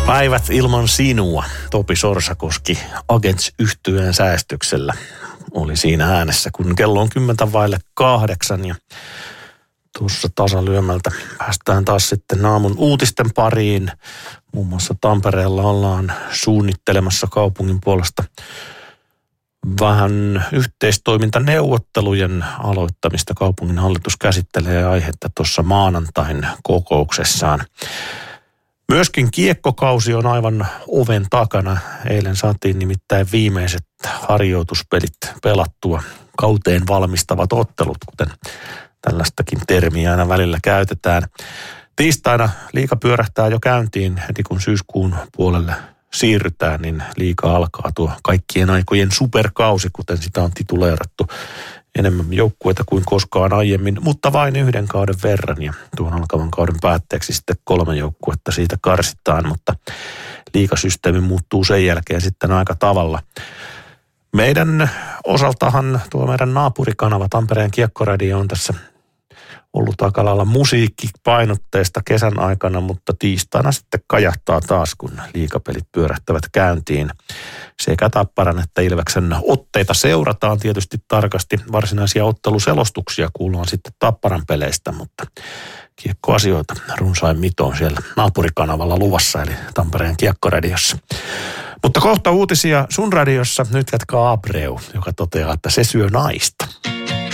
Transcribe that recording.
Päivät ilman sinua. Topi Sorsakoski Agents-yhtyeen säästyksellä oli siinä äänessä, kun kello on 7:10 ja tuossa tasalyömältä päästään taas sitten aamun uutisten pariin. Muun muassa Tampereella ollaan suunnittelemassa kaupungin puolesta vähän yhteistoimintaneuvottelujen aloittamista. Kaupungin hallitus käsittelee aihetta tuossa maanantain kokouksessaan. Myöskin kiekkokausi on aivan oven takana. Eilen saatiin nimittäin viimeiset harjoituspelit pelattua, kauteen valmistavat ottelut, kuten tällaistakin termiä aina välillä käytetään. Tiistaina liiga pyörähtää jo käyntiin heti kun syyskuun puolelle siirrytään, niin liiga alkaa tuo kaikkien aikojen superkausi, kuten sitä on tituleerattu. Enemmän joukkueita kuin koskaan aiemmin, mutta vain yhden kauden verran. Ja tuon alkavan kauden päätteeksi sitten 3 joukkuetta siitä karsitaan, mutta liigasysteemi muuttuu sen jälkeen sitten aika tavalla. Meidän osaltahan tuo meidän naapurikanava Tampereen Kiekkoradio on tässä ollut aika lailla musiikkipainotteista kesän aikana, mutta tiistaina sitten kajahtaa taas, kun liigapelit pyörähtävät käyntiin. Sekä Tapparan että Ilveksen otteita seurataan tietysti tarkasti. Varsinaisia otteluselostuksia kuullaan sitten Tapparan peleistä, mutta kiekkoasioita runsain mitoon siellä naapurikanavalla luvassa, eli Tampereen Kiekkoradiossa. Mutta kohta uutisia sun radiossa. Nyt jatkaa Abreu, joka toteaa, että se syö naista.